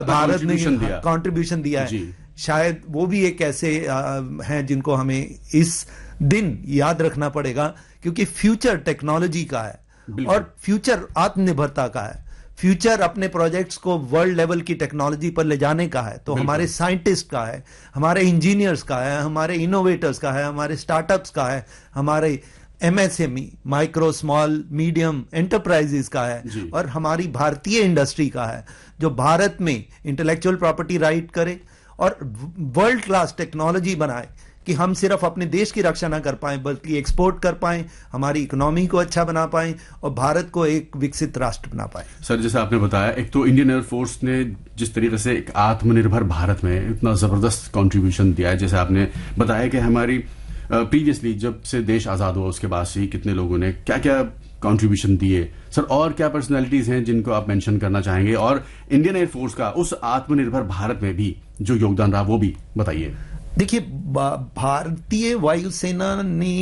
भारत ने कंट्रीब्यूशन दिया है। शायद वो भी एक ऐसे हैं जिनको हमें इस दिन याद रखना पड़ेगा, क्योंकि फ्यूचर टेक्नोलॉजी का है और फ्यूचर आत्मनिर्भरता का है। फ्यूचर अपने प्रोजेक्ट्स को वर्ल्ड लेवल की टेक्नोलॉजी पर ले जाने का है। तो हमारे साइंटिस्ट का है, हमारे इंजीनियर्स का है, हमारे इनोवेटर्स का है, हमारे स्टार्टअप्स का है, हमारे MSME micro small medium enterprises का है, और हमारी भारतीय इंडस्ट्री का है, जो भारत में इंटेलेक्चुअल प्रॉपर्टी राइट करे और वर्ल्ड क्लास टेक्नोलॉजी बनाए कि हम सिर्फ अपने देश की रक्षा ना कर पाए बल्कि एक्सपोर्ट कर पाएं, हमारी इकोनॉमी को अच्छा बना पाएं और भारत को एक विकसित राष्ट्र बना पाएं। सर, जैसे आपने बताया, एक तो इंडियन एयरफोर्स ने जिस तरीके से एक आत्मनिर्भर भारत में इतना जबरदस्त कंट्रीब्यूशन दिया है, जैसे आपने बताया कि हमारी प्रीवियसली जब से देश आजाद हुआ उसके बाद से कितने लोगों ने क्या क्या कंट्रीब्यूशन दिए। सर, और क्या पर्सनालिटीज हैं जिनको आप मेंशन करना चाहेंगे, और इंडियन एयरफोर्स का उस आत्मनिर्भर भारत में भी जो योगदान रहा वो भी बताइए। देखिए, भारतीय वायुसेना ने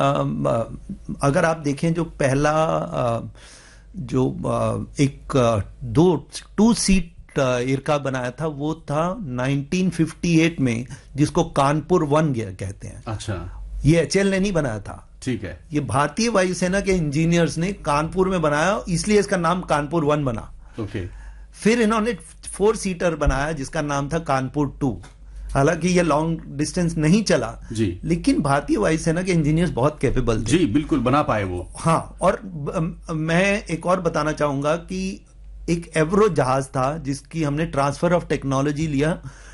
अगर आप देखें जो पहला जो एक टू सीट एयरक्राफ्ट बनाया था वो था 1958 में, जिसको कानपुर 1 कहते हैं। अच्छा, ये HAL ने नहीं बनाया था, ठीक है। ये भारतीय वायुसेना के इंजीनियर्स ने कानपुर में बनाया, इसलिए इसका नाम कानपुर 1 बना। ओके। फिर इन्होंने 4 सीटर बनाया जिसका नाम था कानपुर 2। हालांकि ये लॉन्ग डिस्टेंस नहीं चला जी, लेकिन भारतीय वायुसेना के इंजीनियर्स बहुत कैपेबल थे। जी, बिल्कुल बना पाए वो। हाँ, और मैं एक और बताना चाहूंगा कि एक एवरो जहाज था जिसकी हमने ट्रांसफर ऑफ टेक्नोलॉजी लिया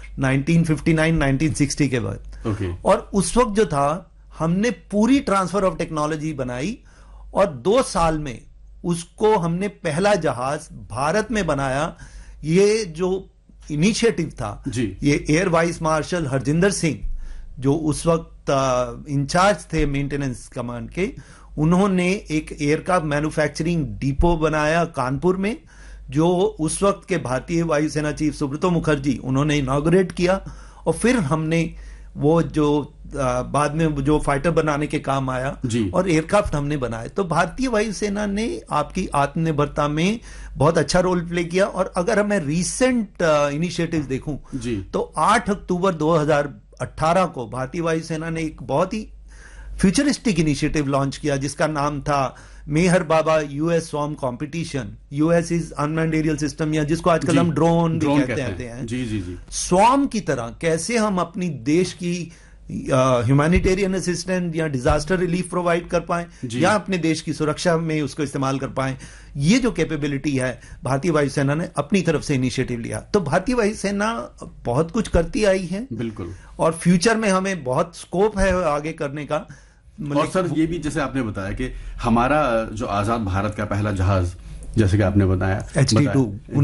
1959-1960 के बाद। ओके। और उस वक्त जो था हमने पूरी ट्रांसफर ऑफ टेक्नोलॉजी बनाई और 2 साल में उसको हमने पहला जहाज भारत में बनाया। ये जो इनिशिएटिव था जी, ये air vice marshal Harjinder Singh जो उस वक्त इंचार्ज थे मेंटेनेंस कमांड के, उन्होंने एक एयरक्राफ्ट मैन्युफैक्चरिंग डिपो बनाया कानपुर में, जो उस वक्त के भारतीय वायुसेना चीफ सुब्रतो मुखर्जी उन्होंने इनॉग्रेट किया। और फिर हमने वो जो बाद में जो फाइटर बनाने के काम आया और एयरक्राफ्ट हमने बनाए। तो भारतीय वायुसेना ने आपकी आत्मनिर्भरता में बहुत अच्छा रोल प्ले किया। और अगर मैं रीसेंट इनिशिएटिव्स देखूं तो 8 अक्टूबर 2018 को भारतीय वायुसेना ने एक बहुत ही फ्यूचरिस्टिक इनिशिएटिव लॉन्च किया जिसका नाम था मेहर बाबा US swarm competition. US is unmanned aerial system, या जिसको आजकल हम ड्रोन भी कहते हैं। जी जी जी। स्वॉर्म की तरह कैसे हम अपनी देश की ह्यूमैनिटेरियन असिस्टेंट या डिजास्टर रिलीफ प्रोवाइड कर पाएं या अपने देश की सुरक्षा में उसको इस्तेमाल कर पाएं, ये जो कैपेबिलिटी है भारतीय वायुसेना ने अपनी तरफ से इनिशिएटिव लिया। तो भारतीय वायुसेना बहुत कुछ करती आई है, बिल्कुल, और फ्यूचर में हमें बहुत स्कोप है आगे करने का। और सर, ये भी जैसे आपने बताया कि हमारा जो आजाद भारत का पहला जहाज, जैसे कि आपने बताया HD-2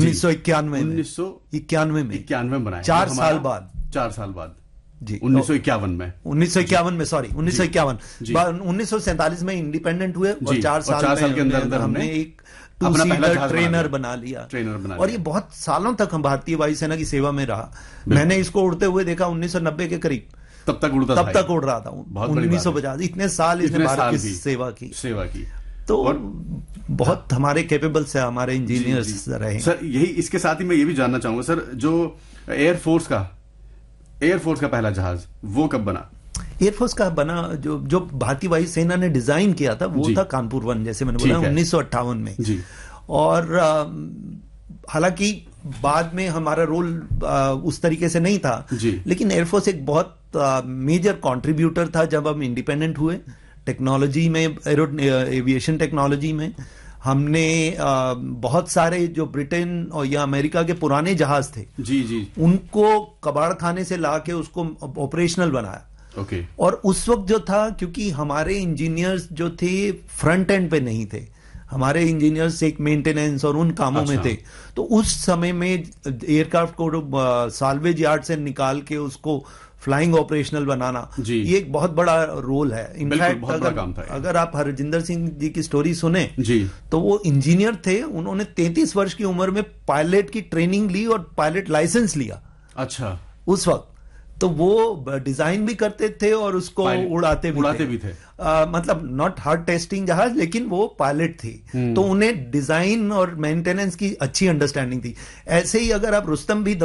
1991 में बनाया, 4 साल बाद जी, 1951 में सॉरी 1947 में इंडिपेंडेंट हुए और 4 साल के अंदर हमने एक 2 सीटर ट्रेनर बना लिया। और ये बहुत सालों तक हम भारतीय वायुसेना की सेवा में रहा। मैंने इसको उड़ते हुए देखा 1990 के करीब, तब तक उड़ रहा था 1950। इतने साल इसने भारत की सेवा की। तो बहुत हमारे केपेबल से हमारे इंजीनियर्स रहे। सर, यही इसके साथ ही मैं ये भी जानना चाहूंगा सर, जो एयरफोर्स का पहला जहाज वो कब बना? एयरफोर्स का बना जो भारतीय वायुसेना ने डिजाइन किया था वो था कानपुर 1, जैसे मैंने बोला 1958 में जी। और हालांकि बाद में हमारा रोल उस तरीके से नहीं था जी। लेकिन एयरफोर्स एक बहुत मेजर कंट्रीब्यूटर था जब हम इंडिपेंडेंट हुए टेक्नोलॉजी में, एविएशन टेक्नोलॉजी में। हमने बहुत सारे जो ब्रिटेन और या अमेरिका के पुराने जहाज थे जी, उनको कबाड़ खाने से लाके उसको ऑपरेशनल बनाया। ओके। और उस वक्त जो था, क्योंकि हमारे इंजीनियर्स जो थे फ्रंट एंड पे नहीं थे, हमारे इंजीनियर्स एक मेंटेनेंस और उन कामों में थे, तो उस समय में एयरक्राफ्ट को साल्वेज यार्ड से निकाल के उसको फ्लाइंग ऑपरेशनल बनाना, ये एक बहुत बड़ा रोल है। इनफैक्ट अगर आप हरजिंदर सिंह जी की स्टोरी सुने जी, तो वो इंजीनियर थे, उन्होंने 33 वर्ष की उम्र में पायलट की ट्रेनिंग ली और पायलट लाइसेंस लिया। अच्छा। उस वक्त तो वो डिजाइन भी करते थे और उसको उड़ाते भी थे। मतलब नॉट हार्ड टेस्टिंग जहाज, लेकिन वो पायलट थे, तो उन्हें डिजाइन और मेंटेनेंस की अच्छी अंडरस्टैंडिंग थी। ऐसे ही अगर आप रुस्तम भी